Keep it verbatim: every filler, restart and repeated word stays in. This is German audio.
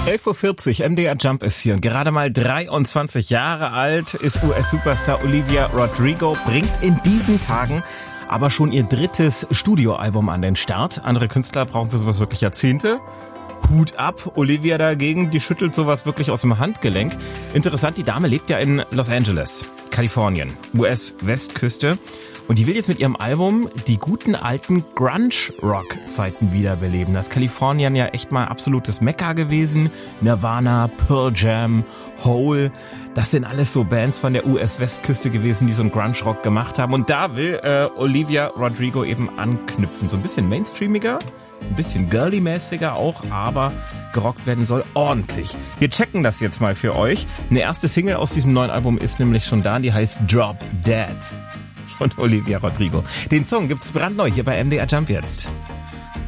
elf Uhr vierzig, M D R Jump ist hier. Und gerade mal dreiundzwanzig Jahre alt ist U S-Superstar Olivia Rodrigo, bringt in diesen Tagen aber schon ihr drittes Studioalbum an den Start. Andere Künstler brauchen für sowas wirklich Jahrzehnte. Hut ab. Olivia dagegen, die schüttelt sowas wirklich aus dem Handgelenk. Interessant, die Dame lebt ja in Los Angeles, Kalifornien, U S-Westküste. Und die will jetzt mit ihrem Album die guten alten Grunge-Rock-Zeiten wiederbeleben. Das ist Kalifornien ja echt mal absolutes Mekka gewesen. Nirvana, Pearl Jam, Hole. Das sind alles so Bands von der U S-Westküste gewesen, die so einen Grunge-Rock gemacht haben. Und da will äh, Olivia Rodrigo eben anknüpfen. So ein bisschen mainstreamiger, ein bisschen girly-mäßiger auch, aber gerockt werden soll ordentlich. Wir checken das jetzt mal für euch. Eine erste Single aus diesem neuen Album ist nämlich schon da, die heißt Drop Dead von Olivia Rodrigo. Den Song gibt's brandneu hier bei M D R Jump jetzt.